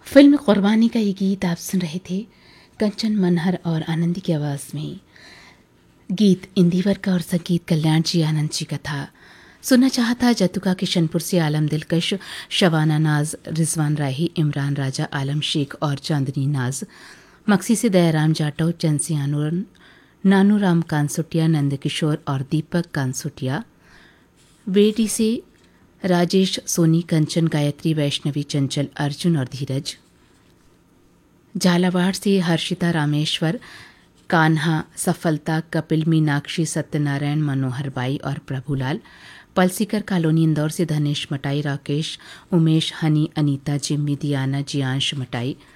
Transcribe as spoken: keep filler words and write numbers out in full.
Film कुर्बानी का ये गीत आप सुन रहे थे कंचन मनहर और आनंदी की आवाज़ में। गीत इंदिवर का और संगीत कल्याण जी आनंद जी का था। सुनना चाहता जतुका किशनपुर से आलम दिलकश, शवाना नाज, रिजवान राही, इमरान राजा, आलम शेख और चांदनी नाज। मक्सी से दयाराम जाटव, चंसी आनूर, नानू राम कांसुटिया, नंदकिशोर और दीपक कांसुटिया। बेटी से राजेश, सोनी, कंचन, गायत्री, वैष्णवी, चंचल, अर्जुन और धीरज। झालावाड़ से हर्षिता, रामेश्वर, कान्हा, सफलता, कपिल, मीनाक्षी, सत्यनारायण, मनोहर बाई और प्रभुलाल। पलसीकर कॉलोनी इंदौर से धनेश मटाई, राकेश, उमेश, हनी, अनीता, जिम्मी, दियाना, जियांश मटाई।